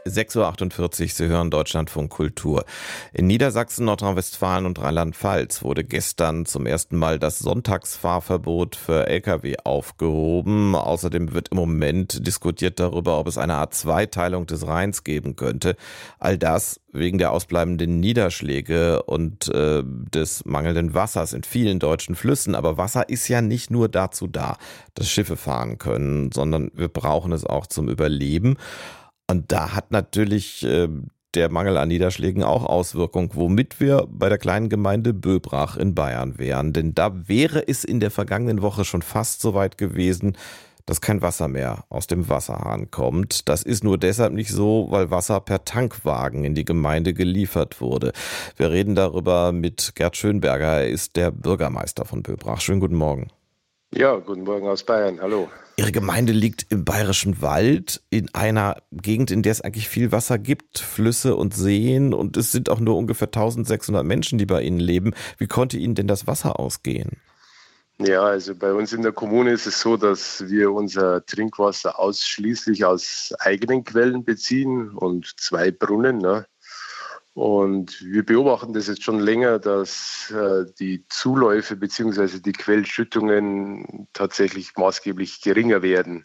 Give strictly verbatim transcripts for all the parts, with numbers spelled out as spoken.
sechs Uhr achtundvierzig, Sie hören Deutschlandfunk Kultur. In Niedersachsen, Nordrhein-Westfalen und Rheinland-Pfalz wurde gestern zum ersten Mal das Sonntagsfahrverbot für L K W aufgehoben. Außerdem wird im Moment diskutiert darüber, ob es eine Art Zweiteilung des Rheins geben könnte. All das wegen der ausbleibenden Niederschläge und äh, des mangelnden Wassers in vielen deutschen Flüssen. Aber Wasser ist ja nicht nur dazu da, dass Schiffe fahren können, sondern wir brauchen es auch zum Überleben. Und da hat natürlich äh, der Mangel an Niederschlägen auch Auswirkungen, womit wir bei der kleinen Gemeinde Böbrach in Bayern wären. Denn da wäre es in der vergangenen Woche schon fast so weit gewesen, dass kein Wasser mehr aus dem Wasserhahn kommt. Das ist nur deshalb nicht so, weil Wasser per Tankwagen in die Gemeinde geliefert wurde. Wir reden darüber mit Gerd Schönberger. Er ist der Bürgermeister von Böbrach. Schönen guten Morgen. Ja, guten Morgen aus Bayern. Hallo. Ihre Gemeinde liegt im Bayerischen Wald, in einer Gegend, in der es eigentlich viel Wasser gibt, Flüsse und Seen. Und es sind auch nur ungefähr eintausendsechshundert Menschen, die bei Ihnen leben. Wie konnte Ihnen denn das Wasser ausgehen? Ja, also bei uns in der Kommune ist es so, dass wir unser Trinkwasser ausschließlich aus eigenen Quellen beziehen und zwei Brunnen. Ne? Und wir beobachten das jetzt schon länger, dass äh, die Zuläufe bzw. die Quellschüttungen tatsächlich maßgeblich geringer werden.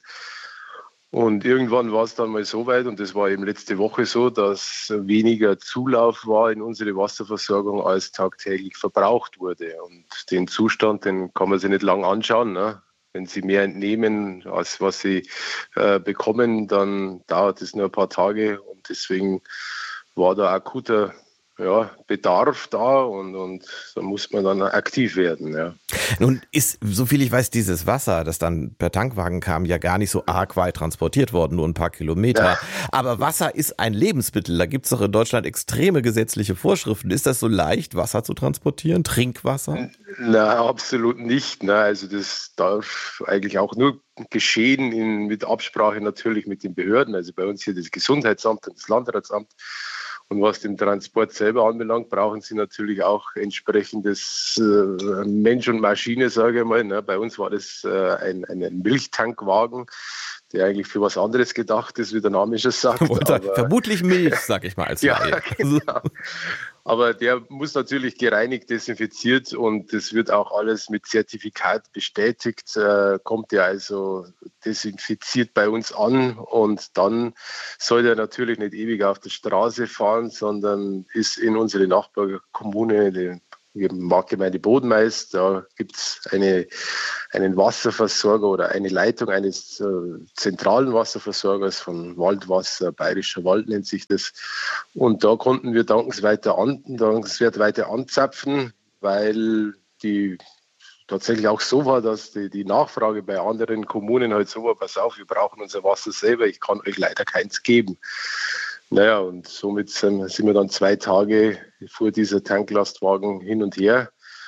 Und irgendwann war es dann mal so weit, und das war eben letzte Woche so, dass weniger Zulauf war in unsere Wasserversorgung, als tagtäglich verbraucht wurde. Und den Zustand, den kann man sich nicht lang anschauen. Ne? Wenn Sie mehr entnehmen, als was Sie äh, bekommen, dann dauert es nur ein paar Tage. Und deswegen war da akuter ja, Bedarf da und, und da muss man dann aktiv werden. Ja. Nun ist, soviel ich weiß, dieses Wasser, das dann per Tankwagen kam, ja gar nicht so arg weit transportiert worden, nur ein paar Kilometer. Ja. Aber Wasser ist ein Lebensmittel. Da gibt es doch in Deutschland extreme gesetzliche Vorschriften. Ist das so leicht, Wasser zu transportieren, Trinkwasser? Na, absolut nicht. Na, also das darf eigentlich auch nur geschehen in, mit Absprache natürlich mit den Behörden. Also bei uns hier das Gesundheitsamt und das Landratsamt. Und was den Transport selber anbelangt, brauchen Sie natürlich auch entsprechendes äh, Mensch und Maschine, sage ich mal. Ne? Bei uns war das äh, ein, ein Milchtankwagen, der eigentlich für was anderes gedacht ist, wie der Name schon sagt. Aber, vermutlich Milch, sag ich mal als ja, genau. Aber der muss natürlich gereinigt, desinfiziert und das wird auch alles mit Zertifikat bestätigt, äh, kommt der also desinfiziert bei uns an und dann soll der natürlich nicht ewig auf der Straße fahren, sondern ist in unsere Nachbarkommune, die Marktgemeinde Bodenmais, da gibt es eine, einen Wasserversorger oder eine Leitung eines äh, zentralen Wasserversorgers von Waldwasser, Bayerischer Wald nennt sich das. Und da konnten wir dankenswert weiter, an, dankenswert weiter anzapfen, weil die tatsächlich auch so war, dass die, die Nachfrage bei anderen Kommunen halt so war, pass auf, wir brauchen unser Wasser selber, ich kann euch leider keins geben. Naja, und somit sind, sind wir dann zwei Tage vor dieser Tanklastwagen hin und her.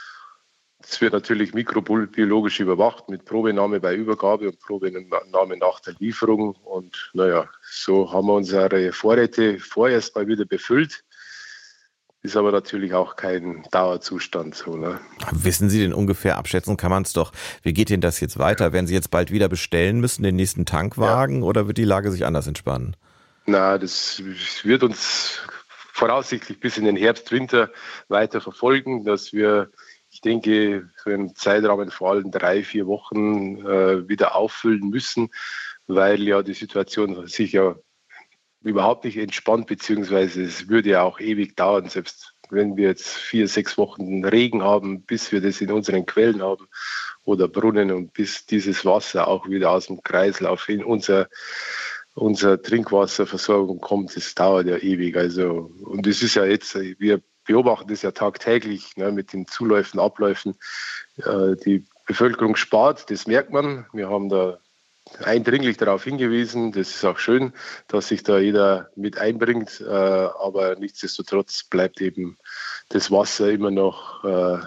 Es wird natürlich mikrobiologisch überwacht mit Probenahme bei Übergabe und Probenahme nach der Lieferung. Und naja, so haben wir unsere Vorräte vorerst mal wieder befüllt. Ist aber natürlich auch kein Dauerzustand. So, ne? Wissen Sie denn ungefähr, abschätzen kann man es doch, wie geht denn das jetzt weiter? Werden Sie jetzt bald wieder bestellen müssen, den nächsten Tankwagen, ja. Oder wird die Lage sich anders entspannen? Na, das wird uns voraussichtlich bis in den Herbst, Winter weiter verfolgen, dass wir, ich denke, so im Zeitrahmen vor allem drei, vier Wochen äh, wieder auffüllen müssen, weil ja die Situation sich ja überhaupt nicht entspannt, beziehungsweise es würde ja auch ewig dauern, selbst wenn wir jetzt vier, sechs Wochen Regen haben, bis wir das in unseren Quellen haben oder Brunnen und bis dieses Wasser auch wieder aus dem Kreislauf in unser Unsere Trinkwasserversorgung kommt, das dauert ja ewig. Also, und es ist ja jetzt, wir beobachten das ja tagtäglich ne, mit den Zuläufen, Abläufen. Äh, die Bevölkerung spart, das merkt man. Wir haben da eindringlich darauf hingewiesen. Das ist auch schön, dass sich da jeder mit einbringt. Äh, aber nichtsdestotrotz bleibt eben das Wasser immer noch,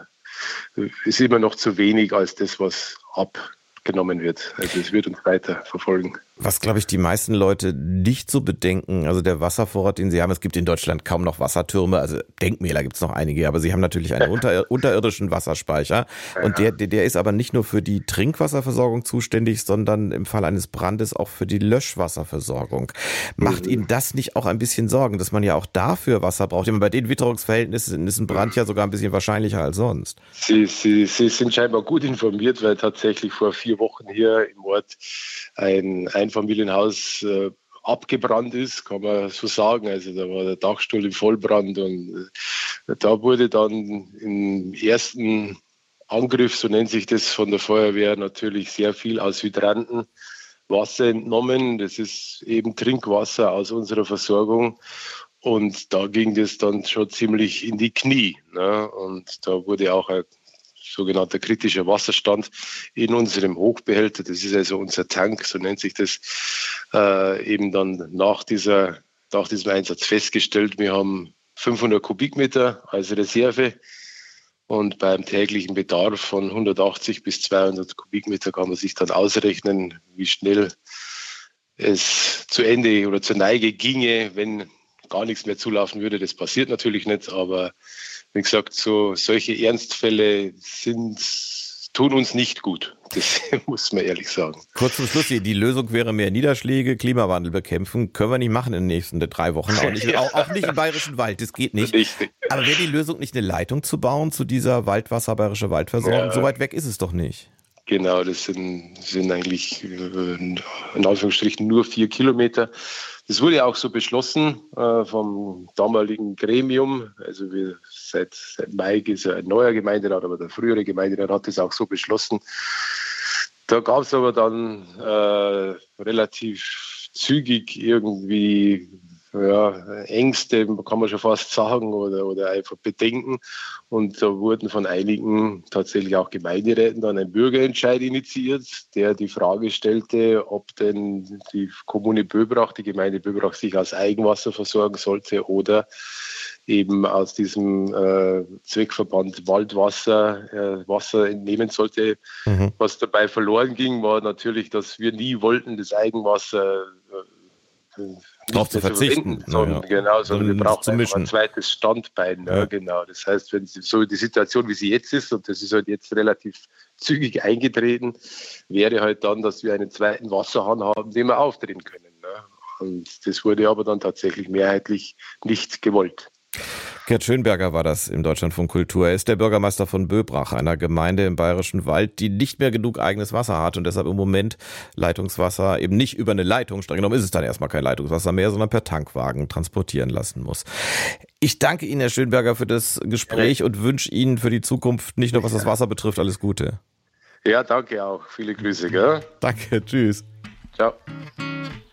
äh, ist immer noch zu wenig als das, was abgenommen wird. Also es wird uns weiter verfolgen. Was, glaube ich, die meisten Leute nicht so bedenken, also der Wasservorrat, den sie haben, es gibt in Deutschland kaum noch Wassertürme, also Denkmäler gibt es noch einige, aber sie haben natürlich einen unter, unterirdischen Wasserspeicher und der, der ist aber nicht nur für die Trinkwasserversorgung zuständig, sondern im Fall eines Brandes auch für die Löschwasserversorgung. Macht Ihnen das nicht auch ein bisschen Sorgen, dass man ja auch dafür Wasser braucht? Bei den Witterungsverhältnissen ist ein Brand ja sogar ein bisschen wahrscheinlicher als sonst. Sie, Sie, Sie sind scheinbar gut informiert, weil tatsächlich vor vier Wochen hier im Ort ein Einfamilienhaus äh, abgebrannt ist, kann man so sagen. Also da war der Dachstuhl im Vollbrand und äh, da wurde dann im ersten Angriff, so nennt sich das von der Feuerwehr, natürlich sehr viel aus Hydranten Wasser entnommen. Das ist eben Trinkwasser aus unserer Versorgung. Und da ging das dann schon ziemlich in die Knie. Ne? Und da wurde auch ein sogenannter kritischer Wasserstand in unserem Hochbehälter, das ist also unser Tank, so nennt sich das, äh, eben dann nach, dieser, nach diesem Einsatz festgestellt. Wir haben fünfhundert Kubikmeter als Reserve und beim täglichen Bedarf von hundertachtzig bis zweihundert Kubikmeter kann man sich dann ausrechnen, wie schnell es zu Ende oder zur Neige ginge, wenn gar nichts mehr zulaufen würde. Das passiert natürlich nicht, aber wie gesagt, so solche Ernstfälle sind, tun uns nicht gut. Das muss man ehrlich sagen. Kurz zum Schluss, die Lösung wäre mehr Niederschläge, Klimawandel bekämpfen. Können wir nicht machen in den nächsten drei Wochen. Auch nicht, ja. auch, auch nicht im Bayerischen Wald, das geht nicht. Richtig. Aber wäre die Lösung nicht eine Leitung zu bauen zu dieser Waldwasser, Bayerische Waldversorgung? Ja. So weit weg ist es doch nicht. Genau, das sind, sind eigentlich in Anführungsstrichen nur vier Kilometer. Das wurde ja auch so beschlossen äh, vom damaligen Gremium. Also wir, seit, seit Mai ist ja ein neuer Gemeinderat, aber der frühere Gemeinderat hat das auch so beschlossen. Da gab es aber dann äh, relativ zügig irgendwie ja, Ängste, kann man schon fast sagen, oder, oder einfach Bedenken. Und da wurden von einigen tatsächlich auch Gemeinderäten dann ein Bürgerentscheid initiiert, der die Frage stellte, ob denn die Kommune Böbrach, die Gemeinde Böbrach sich aus Eigenwasser versorgen sollte oder eben aus diesem äh, Zweckverband Waldwasser äh, Wasser entnehmen sollte. Mhm. Was dabei verloren ging, war natürlich, dass wir nie wollten, das Eigenwasser äh, darauf zu verzichten. Sondern, ja. Genau, sondern wir brauchen einfach ein zweites Standbein. Ja. Ja, genau. Das heißt, wenn so die Situation, wie sie jetzt ist, und das ist halt jetzt relativ zügig eingetreten, wäre halt dann, dass wir einen zweiten Wasserhahn haben, den wir aufdrehen können. Ja. Und das wurde aber dann tatsächlich mehrheitlich nicht gewollt. Gerd Schönberger war das im Deutschlandfunk Kultur. Er ist der Bürgermeister von Böbrach, einer Gemeinde im Bayerischen Wald, die nicht mehr genug eigenes Wasser hat und deshalb im Moment Leitungswasser eben nicht über eine Leitung, streng genommen ist es dann erstmal kein Leitungswasser mehr, sondern per Tankwagen transportieren lassen muss. Ich danke Ihnen, Herr Schönberger, für das Gespräch und wünsche Ihnen für die Zukunft, nicht nur was das Wasser betrifft, alles Gute. Ja, danke auch. Viele Grüße, gell? Danke, tschüss. Ciao.